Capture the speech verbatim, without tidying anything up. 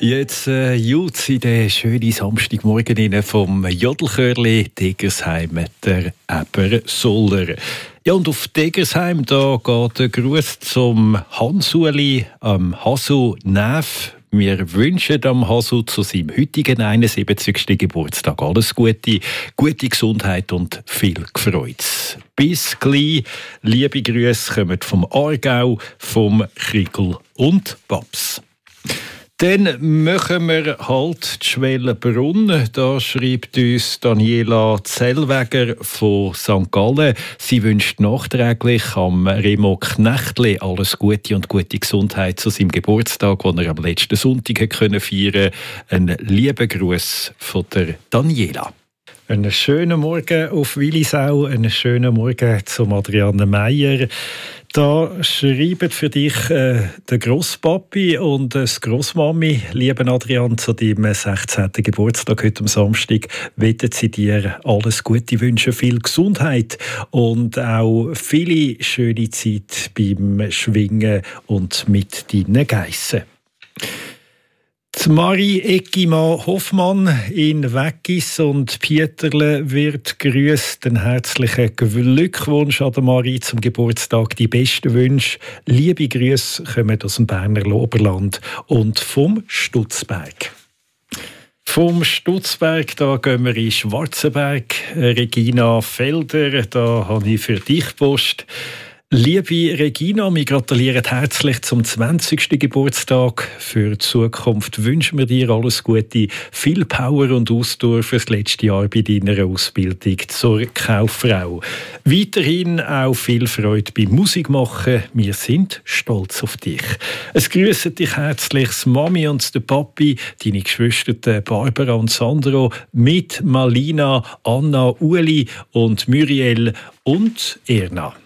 Jetzt äh, jut in den schönen Samstagmorgen rein vom Jodelchörli Degersheim, der Ebersoller. Ja, und auf Degersheim da geht der Gruß zum Hansuli, am Hasu Neff. Wir wünschen dem Hasu zu seinem heutigen einundsiebzigsten Geburtstag alles Gute, gute Gesundheit und viel Freude. Bis gleich. Liebe Grüße kommen vom Aargau, vom Kriegel und Babs. Dann machen wir halt die Schwellenbrunn. Da schreibt uns Daniela Zellweger von Sankt Gallen. Sie wünscht nachträglich am Remo Knechtli alles Gute und gute Gesundheit zu seinem Geburtstag, den er am letzten Sonntag feiern konnte. Einen lieben Gruß von der Daniela. Einen schönen Morgen auf Willisau, einen schönen Morgen zum Adriane Meier. Da schreibt für dich äh, der Grosspapi und das Grossmami, lieben Adrian, zu deinem sechzehnten Geburtstag heute am Samstag, wollen sie dir alles Gute wünschen, viel Gesundheit und auch viele schöne Zeit beim Schwingen und mit deinen Geissen. Die Marie Eckimann Hoffmann in Weggis und Pieterle wird grüßt. Einen herzlichen Glückwunsch an Marie zum Geburtstag. Die besten Wünsche. Liebe Grüße kommen aus dem Berner Oberland und vom Stutzberg. Vom Stutzberg da gehen wir in Schwarzenberg. Regina Felder, da habe ich für dich Post. Liebe Regina, wir gratulieren herzlich zum zwanzigsten Geburtstag. Für die Zukunft wünschen wir dir alles Gute, viel Power und Ausdauer für das letzte Jahr bei deiner Ausbildung zur Kauffrau. Weiterhin auch viel Freude beim Musikmachen. Wir sind stolz auf dich. Es grüßen dich herzlich die Mami und der Papi, deine Geschwister Barbara und Sandro, mit Malina, Anna, Uli und Muriel und Erna.